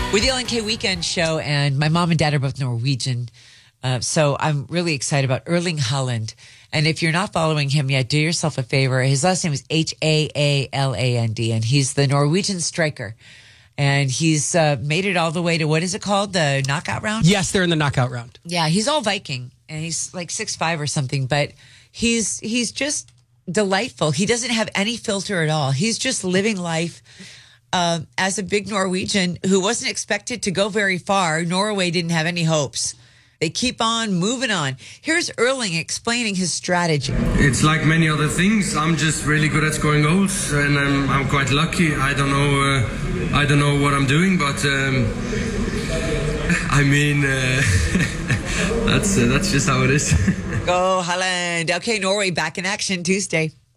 We're the LNK Weekend Show, and my mom and dad are both Norwegian. So I'm really excited about Erling Haaland. And if you're not following him yet, do yourself a favor. His last name is Haaland, and he's the Norwegian striker. And he's made it all the way to, what is it called? The knockout round? Yes, they're in the knockout round. Yeah, he's all Viking, and he's like 6'5" or something, but he's just delightful. He doesn't have any filter at all. He's just living life. As a big Norwegian who wasn't expected to go very far, Norway didn't have any hopes. They keep on moving on. Here's Erling explaining his strategy. It's like many other things. I'm just really good at scoring goals, and I'm quite lucky. I don't know what I'm doing, but I mean, that's just how it is. Go Haaland. Okay, Norway back in action Tuesday.